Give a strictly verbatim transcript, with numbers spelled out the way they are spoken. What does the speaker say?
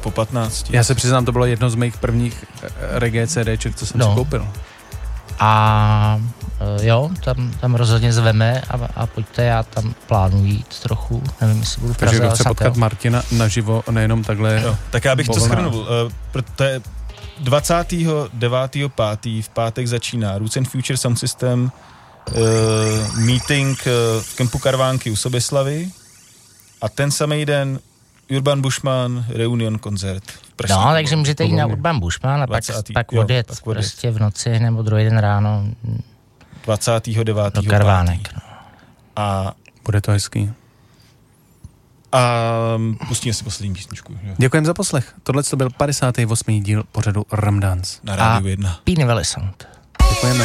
po patnácti. Já se přiznám, to bylo jedno z mých prvních reggae CDček, co jsem No. si koupil. A jo, tam, tam rozhodně zveme a, a pojďte, já tam plánuji jít trochu, nevím, jestli budu v Praze. Takže kdo chce ale potkat Martina naživo, nejenom takhle. Jo, tak já bych to Povolná. shrnul. Uh, protože dvacátého devátého pátého v pátek začíná Roots and Future Sound System uh, meeting uh, v kempu Karvánky u Soběslavy a ten samý den Urban Bushman Reunion koncert. No, takže můžete jít na Urban Bushman a pak, pak jo, odjet pak odjet. prostě v noci nebo druhý den ráno dvacátého devátého do Karvánek. No. A, Bude to hezký. a pustíme si poslední písničku. Jo. Děkujem za poslech. Tohle to byl padesátý osmý díl pořadu Rum Dance. Na rádiu jedna. Píny Velisant. Děkujeme.